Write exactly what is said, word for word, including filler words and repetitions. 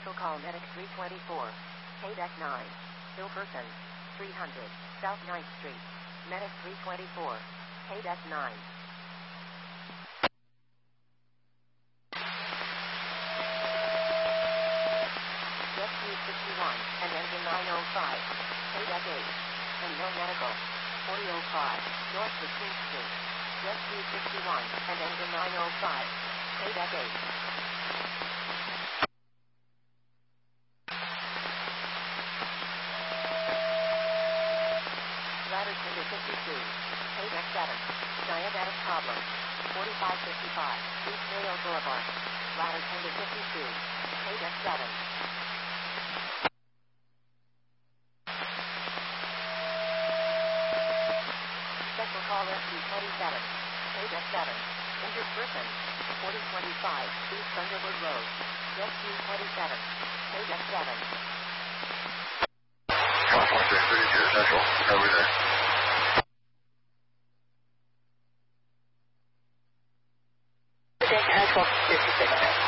Special call Medic three twenty-four. K D E C nine. Hilferson. three hundred. South ninth Street. Medic three twenty-four. K D E C nine. Rescue sixty-one and engine nine oh five. K D E C eight. And no medical. forty oh five. North fifteenth Street. Rescue sixty-one and engine nine oh five. K D E C eight. Ladder tender fifty-two. K D E C seven. Diabetic problem. forty-five fifty-five. East Mayo Boulevard. Ladder tender fifty-two. K D E C seven. Special call Rescue twenty-seven. K D E C seven. Injured person. forty twenty-five. East Underwood Road. Rescue twenty-seven. K D E C seven. one six thirty-two Central. Over there. K D E C twelve fifty-six.